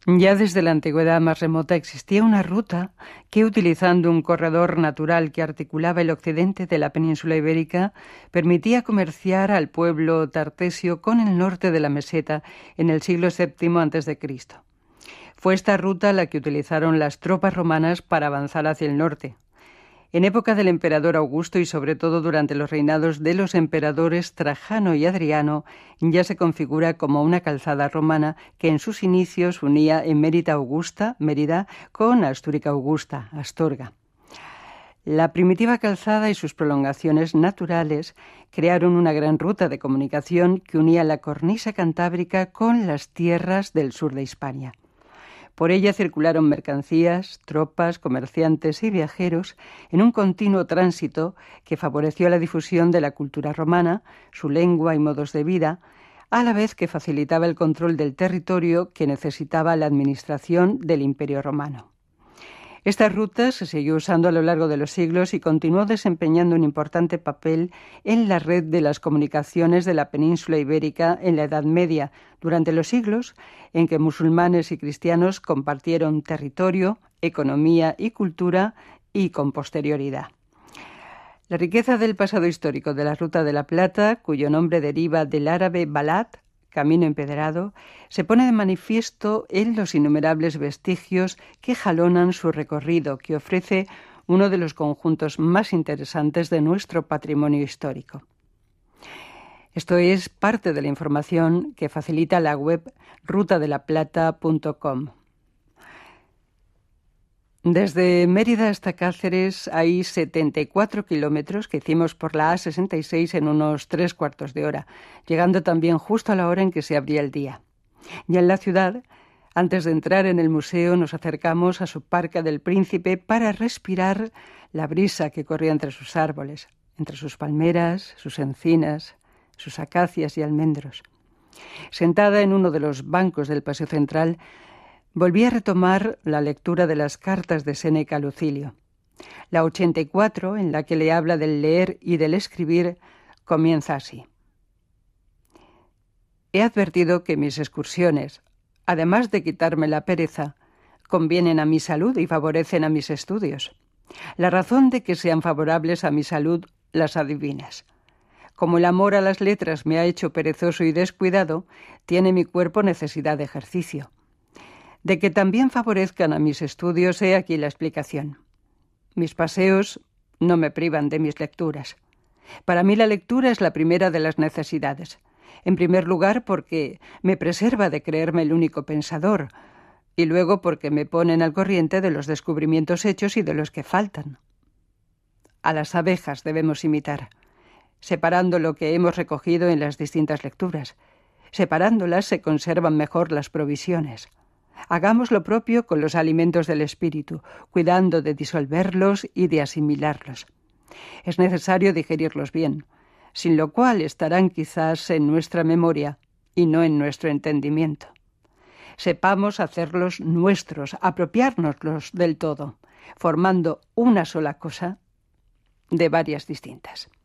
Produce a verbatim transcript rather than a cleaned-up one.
Ya desde la antigüedad más remota existía una ruta que, utilizando un corredor natural que articulaba el occidente de la península ibérica, permitía comerciar al pueblo tartesio con el norte de la meseta en el siglo séptimo antes de Cristo. Fue esta ruta la que utilizaron las tropas romanas para avanzar hacia el norte. En época del emperador Augusto y sobre todo durante los reinados de los emperadores Trajano y Adriano, ya se configura como una calzada romana que en sus inicios unía Emérita Augusta, Mérida, con Astúrica Augusta, Astorga. La primitiva calzada y sus prolongaciones naturales crearon una gran ruta de comunicación que unía la cornisa cantábrica con las tierras del sur de Hispania. Por ella circularon mercancías, tropas, comerciantes y viajeros en un continuo tránsito que favoreció la difusión de la cultura romana, su lengua y modos de vida, a la vez que facilitaba el control del territorio que necesitaba la administración del Imperio Romano. Esta ruta se siguió usando a lo largo de los siglos y continuó desempeñando un importante papel en la red de las comunicaciones de la península ibérica en la Edad Media, durante los siglos en que musulmanes y cristianos compartieron territorio, economía y cultura, y con posterioridad. La riqueza del pasado histórico de la Ruta de la Plata, cuyo nombre deriva del árabe balat, camino empedrado, se pone de manifiesto en los innumerables vestigios que jalonan su recorrido, que ofrece uno de los conjuntos más interesantes de nuestro patrimonio histórico. Esto es parte de la información que facilita la web ruta de la plata punto com. Desde Mérida hasta Cáceres hay setenta y cuatro kilómetros que hicimos por la A sesenta y seis en unos tres cuartos de hora, llegando también justo a la hora en que se abría el día. Ya en la ciudad, antes de entrar en el museo, nos acercamos a su Parque del Príncipe para respirar la brisa que corría entre sus árboles, entre sus palmeras, sus encinas, sus acacias y almendros. Sentada en uno de los bancos del paseo central, volví a retomar la lectura de las cartas de Séneca a Lucilio. La ochenta y cuatro, en la que le habla del leer y del escribir, comienza así. He advertido que mis excursiones, además de quitarme la pereza, convienen a mi salud y favorecen a mis estudios. La razón de que sean favorables a mi salud las adivinas. Como el amor a las letras me ha hecho perezoso y descuidado, tiene mi cuerpo necesidad de ejercicio. De que también favorezcan a mis estudios, he aquí la explicación. Mis paseos no me privan de mis lecturas. Para mí la lectura es la primera de las necesidades. En primer lugar, porque me preserva de creerme el único pensador, y luego porque me ponen al corriente de los descubrimientos hechos y de los que faltan. A las abejas debemos imitar, separando lo que hemos recogido en las distintas lecturas. Separándolas se conservan mejor las provisiones. Hagamos lo propio con los alimentos del espíritu, cuidando de disolverlos y de asimilarlos. Es necesario digerirlos bien, sin lo cual estarán quizás en nuestra memoria y no en nuestro entendimiento. Sepamos hacerlos nuestros, apropiárnoslos del todo, formando una sola cosa de varias distintas.